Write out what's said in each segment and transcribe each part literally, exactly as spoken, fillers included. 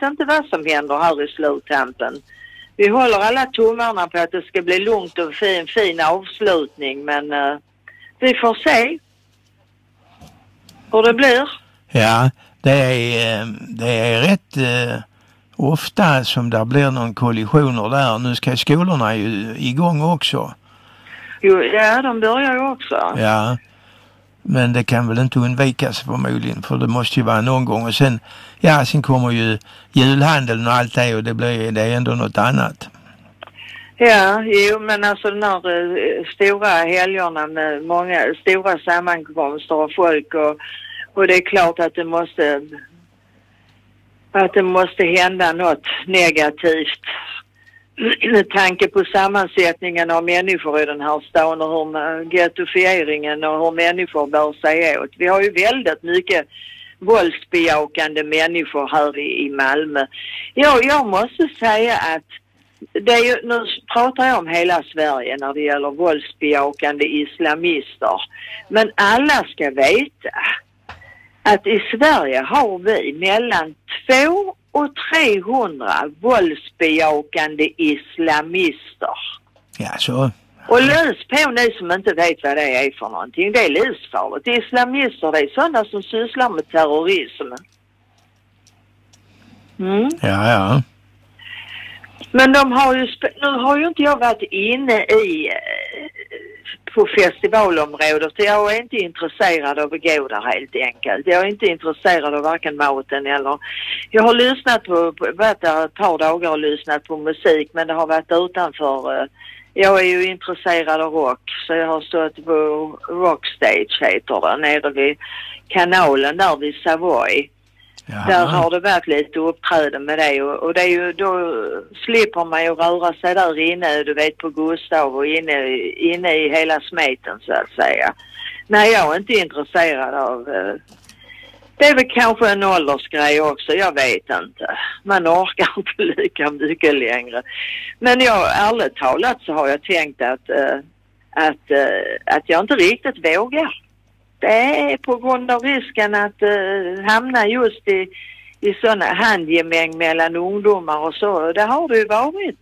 vet inte vad som händer här i sluttampen. Vi håller alla tummarna på att det ska bli lugnt och fin, fin avslutning. Men uh, vi får se hur det blir. Ja, det är, det är rätt uh, ofta som det blir någon kollisioner där. Nu ska skolorna ju igång också. Jo, ja, de börjar ju också. Ja, men det kan väl inte undvikas förmodligen, för det måste ju vara någon gång. Och sen, ja, sen kommer ju julhandeln och allt det, och det blir det är ändå något annat. Ja, jo, men alltså de här uh, stora helgerna med många stora sammankomster och folk och, och det är klart att det måste att det måste hända något negativt med tanke på sammansättningen av människor i den här stan och hur gettofieringen och hur människor bör sig åt. Vi har ju väldigt mycket våldsbejakande människor här i, i Malmö. Ja, jag måste säga att det är ju, nu pratar jag om hela Sverige när det gäller våldsbejakande islamister. Men alla ska veta att i Sverige har vi mellan två och trehundra våldsbejakande islamister. Ja, så. Och lös på ni som inte vet vad det är för någonting. Det är livsfarligt. Islamister, det är sådana som sysslar med terrorism. Mm. Ja, ja. Men de har ju, nu har ju inte jag varit inne i på festivalområdet. Jag är inte intresserad av att gå där helt enkelt. Jag är inte intresserad av varken maten eller... Jag har lyssnat på, varit där ett par dagar och lyssnat på musik, men det har varit utanför. Jag är ju intresserad av rock, så jag har stått på Rockstage heter det, nere vid kanalen där vid Savoy. Jaha. Där har det varit lite uppträden med det och, och det är ju, då slipper man ju röra sig där inne, du vet, på Gustav och inne, inne i hela smeten så att säga. Nej, jag är inte intresserad av eh, det är väl kanske en åldersgrej också, jag vet inte. Man orkar inte lika mycket längre. Men jag, ärligt talat så har jag tänkt att, eh, att, eh, att jag inte riktigt vågar. Det är på grund av risken att uh, hamna just i, i sådana handgemäng mellan ungdomar och så. Det har det ju varit.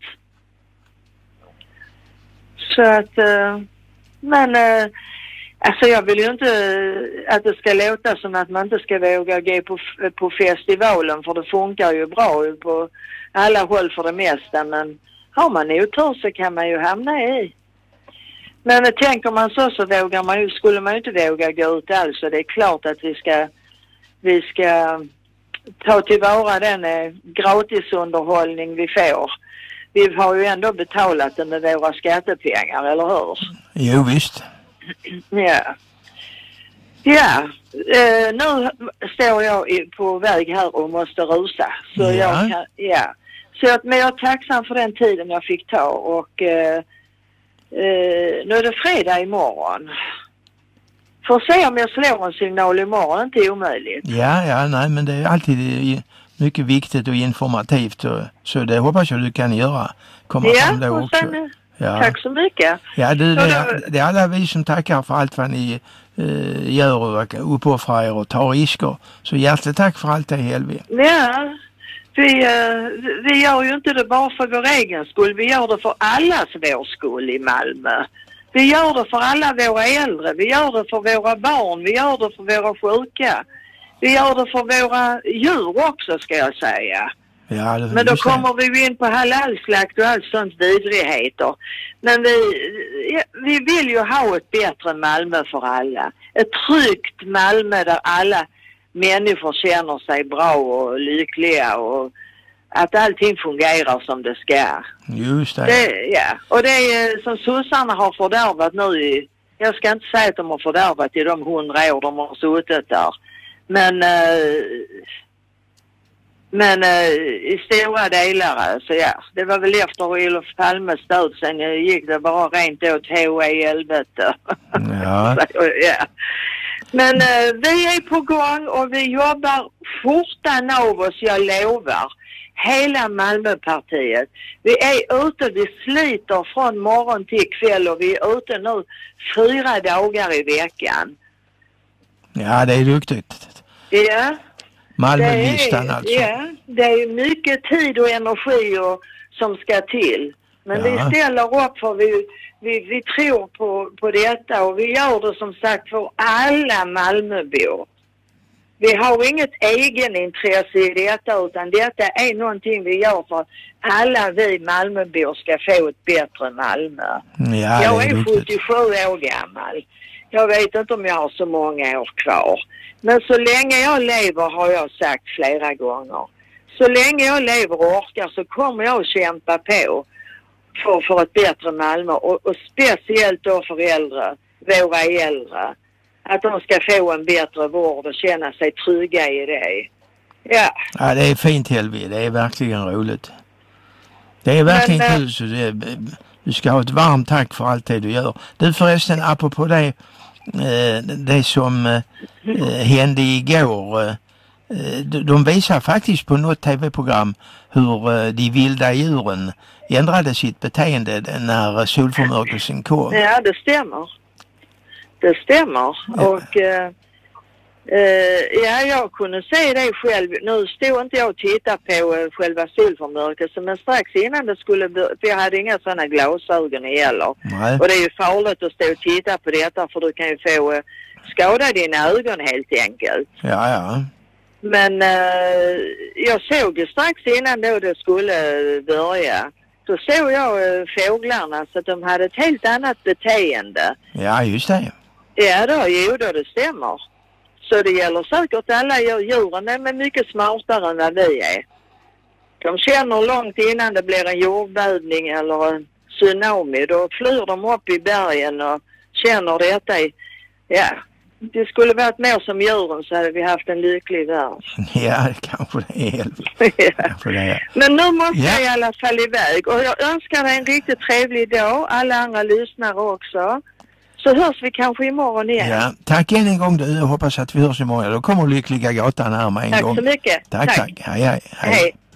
Så att, uh, men uh, alltså jag vill ju inte uh, att det ska låta som att man inte ska våga gå på, på festivalen, för det funkar ju bra på alla håll för det mesta. Men har man otur så kan man ju hamna i. Men tänker man så så vågar man ju, skulle man ju inte våga gå ut alls. Så det är klart att vi ska, vi ska ta tillvara den eh, gratisunderhållning vi får. Vi har ju ändå betalat den med våra skattepengar, eller hur? Jo, visst. Ja. Ja, eh, nu står jag i, på väg här och måste rusa. Så ja. jag kan, ja. Så att, men jag är tacksam för den tiden jag fick ta och... Eh, Uh, nu är det fredag imorgon. Får se om jag slår en signal imorgon, inte omöjligt. Ja, ja, nej, men det är alltid mycket viktigt och informativt. Och, så det hoppas jag du kan göra. Komma ja, fram då också. Sen, ja, tack så mycket. Ja, du, det, är, det är alla vi som tackar för allt vad ni uh, gör och uppoffrar er och tar risker. Så hjärtligt tack för allt det, Helvi. Ja. Vi, uh, vi gör ju inte det bara för vår egen skull. Vi gör det för allas vår skull i Malmö. Vi gör det för alla våra äldre. Vi gör det för våra barn. Vi gör det för våra sjuka. Vi gör det för våra djur också, ska jag säga. Ja, det, men då kommer vi in på halalslakt och allt sånt vidrigheter. Men vi, vi vill ju ha ett bättre Malmö för alla. Ett tryggt Malmö där alla människor känner sig bra och lyckliga och att allting fungerar som det ska. Just det. det ja. Och det är som sossarna har fördärvat nu i, jag ska inte säga att de har fördärvat i de hundra år de har suttit där. Men äh, men äh, i stora delar, alltså ja. Det var väl efter Olof Palmes död, sen gick det bara rent åt H E helvete. Ja. Ja. Men eh, vi är på gång och vi jobbar fortan av oss, jag lovar. Hela Malmöpartiet. Vi är ute, vi sliter från morgon till kväll och vi är ute nu fyra dagar i veckan. Ja, det är duktigt. Ja. Malmölistan det är, alltså. Ja, det är mycket tid och energi och, som ska till. Men ja. vi ställer upp för vi, vi, vi tror på, på detta och vi gör det som sagt för alla Malmöbor. Vi har inget egenintresse i detta utan detta är någonting vi gör för att alla vi Malmöbor ska få ett bättre Malmö. Ja, jag är, är sjuttiosju år gammal. Jag vet inte om jag har så många år kvar. Men så länge jag lever har jag sagt flera gånger. Så länge jag lever och orkar så kommer jag att kämpa på för, för ett bättre Malmö. Och, och speciellt då för äldre, våra äldre. Att de ska få en bättre vård och känna sig trygga i det. Ja, ja det är fint Helvi. Det är verkligen roligt. Det är verkligen Men, kul. Så det, du ska ha ett varmt tack för allt det du gör. Du förresten, apropå det, det som eh, hände igår. Eh, de visar faktiskt på något tv-program hur eh, de vilda djuren ändrade sitt beteende när solförmörkelsen kom. Ja, det stämmer. Det stämmer. Ja. Och eh, eh, ja, jag kunde se det själv. Nu stod inte jag och tittade på eh, själva solförmörkelsen, men strax innan det skulle, för jag hade inga sådana glasögon heller. Nej. Och det är ju farligt att stå och titta på detta för du kan ju få eh, skada dina ögon helt enkelt. Ja, ja. Men eh, jag såg ju strax innan då det skulle börja. Så såg jag eh, fåglarna så att de hade ett helt annat beteende. Ja, just det. Ja då, jo då, det stämmer. Så det gäller säkert alla djuren, de är mycket smartare än vad vi är. De känner långt innan det blir en jordbävning eller en tsunami. Då flyr de upp i bergen och känner detta i, ja, det skulle varit mer som djuren så hade vi haft en lycklig värld. Ja, kanske det är. Ja. Kanske det är. Men nu måste ja. jag i alla fall iväg. Och jag önskar dig en riktigt trevlig dag. Alla andra lyssnare också. Så hörs vi kanske imorgon igen. Ja, tack än en gång du. Jag hoppas att vi hörs imorgon. Då kommer Lyckliga gatan här med en tack gång. Tack så mycket. Tack, tack. tack. Hej, hej, hej. hej.